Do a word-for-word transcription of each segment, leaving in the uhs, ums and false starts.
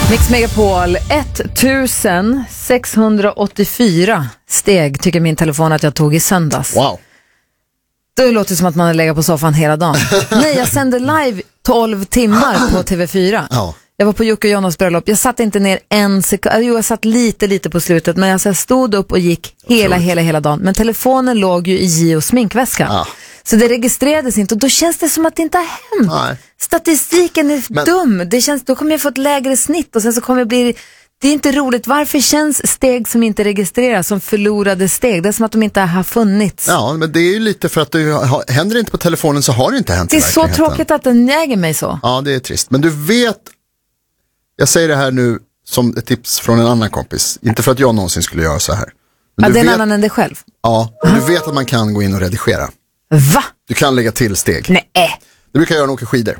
Mix Megapol, ettusen sexhundraåttiofyra steg tycker min telefon att jag tog i söndags. Wow. Det låter som att man lägger på soffan hela dagen. Nej, jag sände live tolv timmar på T V fyra. Ja. Jag var på Jocke och Jonas bröllop. Jag satt inte ner en sekund. Jo, jag satt lite, lite på slutet. Men jag stod upp och gick hela, Otroligt. hela, hela dagen. Men telefonen låg ju i Gios sminkväska. Ja. Så det registrerades inte. Och då känns det som att det inte har hänt. Nej. Statistiken är Men- dum. Det känns, då kommer jag få ett lägre snitt. Och sen så kommer jag bli... Det är inte roligt. Varför känns steg som inte registreras som förlorade steg? Det är som att de inte har funnits. Ja, men det är ju lite för att det har, händer det inte på telefonen så har det inte hänt Det i är så verkligheten. tråkigt att den äger mig så. Ja, det är trist. Men du vet, jag säger det här nu som ett tips från en annan kompis. Inte för att jag någonsin skulle göra så här. Men Ja, du det är en vet, annan än dig själv. ja, men du vet att man kan gå in och redigera. Va? Du kan lägga till steg. Nej. Det brukar jag göra när jag åker skidor.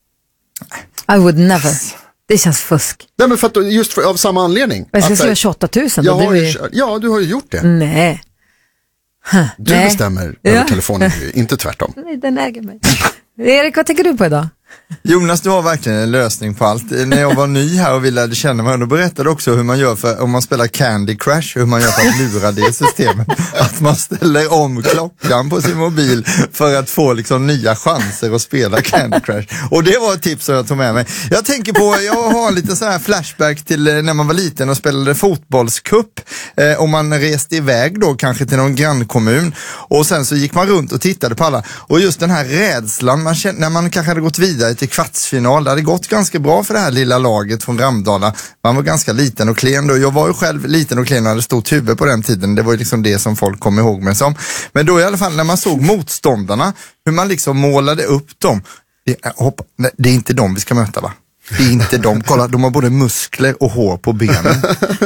I would never. Det känns fusk. Nej, men för att, just för, av samma anledning. Jag ska Att, skriva tjugoåtta tusen. jag Då, det har är ju, ju... kört- ja, du har ju gjort det. Nej. Huh, Du nej. bestämmer Ja. över telefonen, inte tvärtom. Nej, den äger mig. Erik, vad tänker du på idag? Jonas, du har verkligen en lösning på allt. När jag var ny här och vi lärde känna varandra, då berättade du också hur man gör för, om man spelar Candy Crush, hur man gör för att lura det systemet. Att man ställer om klockan på sin mobil för att få liksom nya chanser att spela Candy Crush. Och det var ett tips som jag tog med mig. Jag tänker på, jag har en liten sån här flashback till när man var liten och spelade fotbollscup. Eh, och man reste iväg då kanske till någon grannkommun. Och sen så gick man runt och tittade på alla. Och just den här rädslan, man kände, när man kanske hade gått vidare till kvartsfinal. Det hade gått ganska bra för det här lilla laget från Ramdala. Man var ganska liten och klen då. Jag var ju själv liten och klen och hade stort huvud på den tiden. Det var ju liksom det som folk kom ihåg mig som. Men då i alla fall när man såg motståndarna, hur man liksom målade upp dem. Det, hoppa, nej, det är inte dem vi ska möta, va? Det är inte dem. Kolla, de har både muskler och hår på benen.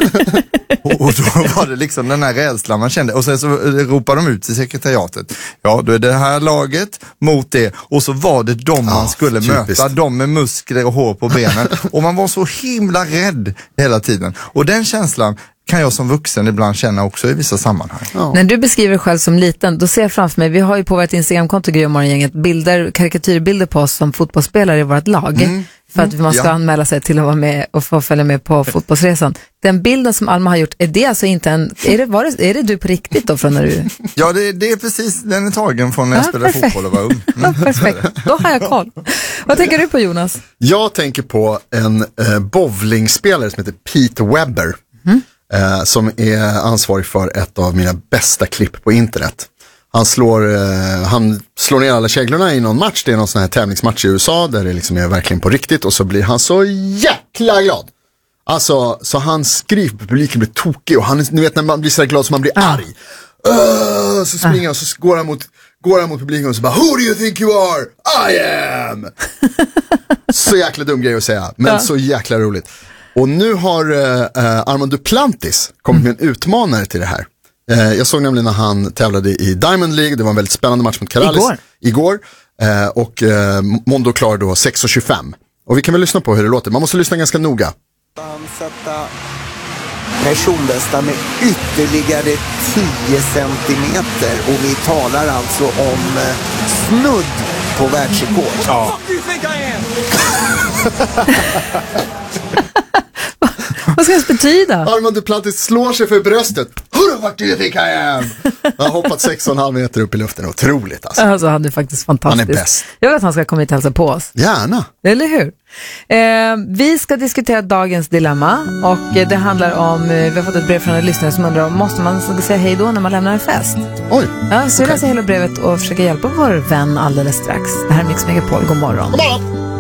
och, och då var det liksom den här rädslan man kände. Och sen så ropade de ut till sekretariatet. Ja, då är det här laget mot det. Och så var det de man Ja, skulle typiskt. möta. De med muskler och hår på benen. Och man var så himla rädd hela tiden. Och den känslan kan jag som vuxen ibland känna också i vissa sammanhang. Ja. När du beskriver dig själv som liten, då ser jag framför mig, vi har ju på vårt Instagramkonto Gry och Morgongänget bilder, karikatyrbilder på oss som fotbollsspelare i vårt lag. Mm. För att man ska Ja. anmäla sig till att vara med och få följa med på fotbollsresan. Den bilden som Alma har gjort, är det alltså inte en, är det, var det, är det du på riktigt då från när du... Ja, det, det är precis, den är tagen från när jag Ja, spelade perfekt. fotboll och var ung. Ja, perfekt, då har jag koll. Vad tänker du på, Jonas? Jag tänker på en eh, bowlingspelare som heter Pete Webber. Mm. Eh, som är ansvarig för ett av mina bästa klipp på internet. Han slår, eh, han slår ner alla käglorna i någon match. Det är någon sån här tävlingsmatch i U S A där det liksom är verkligen på riktigt. Och så blir han så jäkla glad. Alltså, så han skriver, publiken blir tokig. Och han, ni vet när man blir så här glad så man blir Ah. arg. Uh, så springer han och så går han mot, går han mot publiken och så bara, who do you think you are? I am! Så jäkla dum grej att säga, men Ja. så jäkla roligt. Och nu har uh, Armand Duplantis kommit med en utmanare till det här. Uh, jag såg nämligen när han tävlade i Diamond League, det var en väldigt spännande match mot Karalis. Igår. Igår. Uh, och uh, Mondo klarade då sex och tjugofem. Och vi kan väl lyssna på hur det låter, man måste lyssna ganska noga. Han sätta personbästa med ytterligare tio centimeter och vi talar alltså om eh, snudd på världsrekord. Ja. Vad ska det betyda? Armand Duplantis slår sig för bröstet. Who the fuck do you think I am? Han har hoppat sex och en halv meter upp i luften. Otroligt alltså. Alltså, han är faktiskt fantastisk. Han är bäst. Jag vill att han ska komma hit och hälsa på oss. Gärna. Eller hur? Eh, vi ska diskutera dagens dilemma och eh, det handlar om, eh, vi har fått ett brev från en lyssnare som undrar om måste man säga hej då när man lämnar en fest? Oj. Ja, så jag läser hela brevet och försöker hjälpa vår vän alldeles strax. Det här är Mix Megapol, god morgon. God morgon.